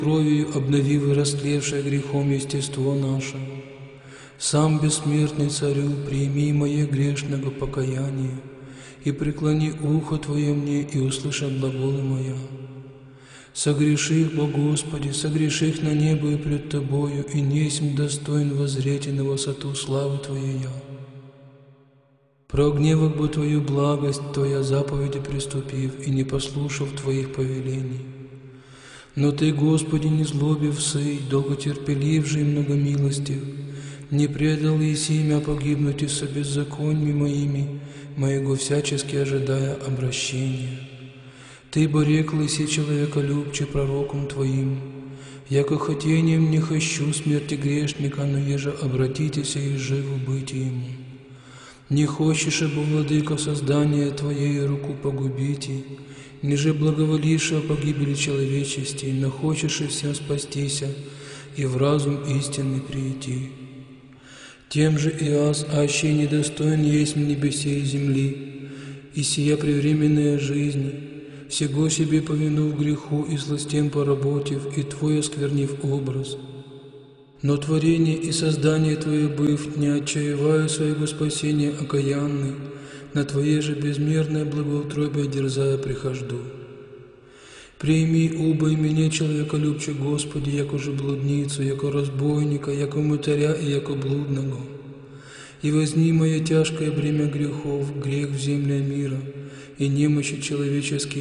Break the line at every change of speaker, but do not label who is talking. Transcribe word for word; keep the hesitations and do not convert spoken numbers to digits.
кровью обновив и растлевшее грехом естество наше. Сам бессмертный Царю, прими мое грешного покаяние, и преклони ухо Твое мне, и услыши глаголы моя. Согреших, Бо Господи, согреших на небо и пред Тобою, и несмь достоин воззреть на высоту славы Твоей я. Прогневах бы Твою благость, Твоя заповеди приступив, и не послушав Твоих повелений. Но Ты, Господи, не злобив сый, долготерпеливший и многомилостив, не предал еси мя погибнуть из-за беззаконьми моими, моего всячески ожидая обращения. Ты борекл еси человеколюбче пророком Твоим, яко хотением не хочу смерти грешника, но еже обратитесь и живу быть ему. Не хочешь, ибо, владыка, создание Твоей руку погубите, ниже благоволишь о погибели человечести, но хочешь и всем спастися, и в разум истинный прийти. Тем же и аз, аще недостоин есть в небесе и земли, и сия превременная жизнь, всего себе повинув греху и злостям поработив, и Твой осквернив образ. Но творение и создание Твое быв, не отчаивая своего спасения окаянный, на Твое же безмерное благоутробие дерзая прихожду. Прими, убой меня, человеколюбче, Господи, яко же блудницу, яко разбойника, яко мытаря и яко блудного. И возьми мое тяжкое бремя грехов, грех в земле мира, и немощи человеческие,